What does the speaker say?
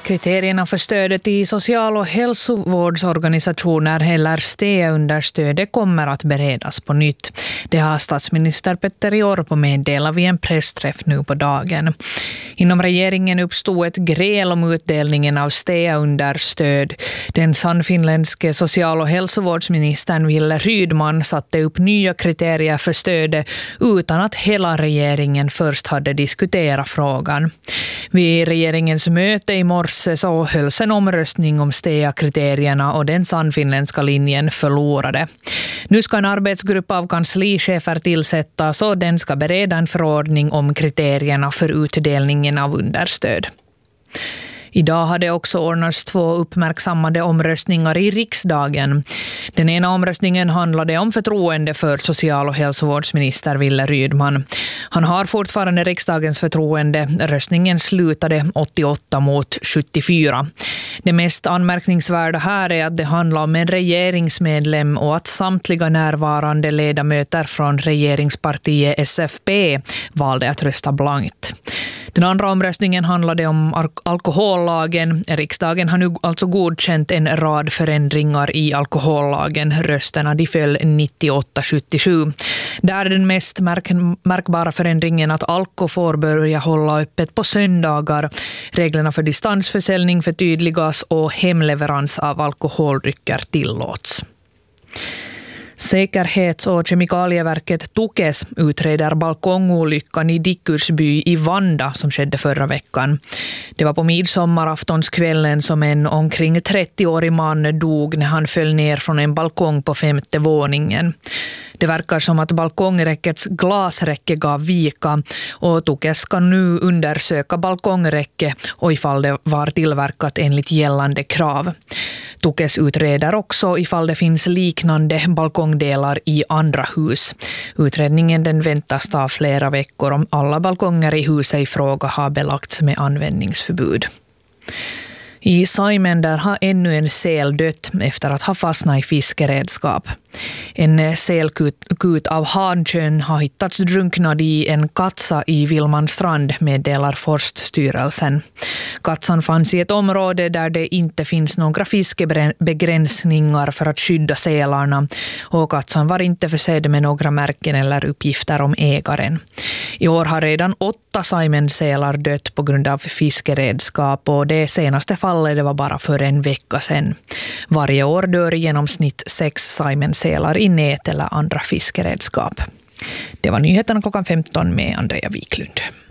Kriterierna för stödet till social- och hälsovårdsorganisationer eller STEA-understödet kommer att beredas på nytt. Det har statsminister Petteri Orpo meddelat vid en pressträff nu på dagen. Inom regeringen uppstod ett gräl om utdelningen av STEA-understöd. Den sannfinländske social- och hälsovårdsministern Wille Rydman satte upp nya kriterier för stödet utan att hela regeringen först hade diskuterat frågan. Vid regeringens möte i morse så hölls en omröstning om STEA-kriterierna och den sannfinländska linjen förlorade. Nu ska en arbetsgrupp av kanslichefer tillsättas och den ska bereda en förordning om kriterierna för utdelningen av understöd. Idag hade också ordnats 2 uppmärksammade omröstningar i riksdagen. Den ena omröstningen handlade om förtroende för social- och hälsovårdsminister Wille Rydman. Han har fortfarande riksdagens förtroende. Röstningen slutade 88 mot 74. Det mest anmärkningsvärda här är att det handlar om en regeringsmedlem och att samtliga närvarande ledamöter från regeringspartiet SFP valde att rösta blankt. Den andra omröstningen handlade om alkohollagen. Riksdagen har nu alltså godkänt en rad förändringar i alkohollagen. Rösterna de föll 98-77. Där är den mest märkbara förändringen att Alko får börja hålla öppet på söndagar. Reglerna för distansförsäljning förtydligas och hemleverans av alkoholdrycker tillåts. Säkerhets- och kemikalieverket Tukes utreder balkongolyckan i Dickursby i Vanda som skedde förra veckan. Det var på midsommaraftonskvällen som en omkring 30-årig man dog när han föll ner från en balkong på 5:e våningen. Det verkar som att balkongräckets glasräcke gav vika och Tukes ska nu undersöka balkongräcke och ifall det var tillverkat enligt gällande krav. Tukes utreder också ifall det finns liknande balkongdelar i andra hus. Utredningen den väntas ta flera veckor om alla balkonger i huset i fråga har belagts med användningsförbud. I Saimen där har ännu en säl dött efter att ha fastnat i fiskeredskap. En sälkut av hankön har hittats drunknad i en katsa i Vilmanstrand, meddelar Forststyrelsen. Katsan fanns i ett område där det inte finns några fiskebegränsningar för att skydda sälarna och katsan var inte försedd med några märken eller uppgifter om ägaren. I år har redan 8 Saimensälar dött på grund av fiskeredskap och det senaste fallet det var bara för en vecka sedan. Varje år dör i genomsnitt 6 Saimensälar i nät eller andra fiskeredskap. Det var nyheterna klockan 15 med Andrea Wiklund.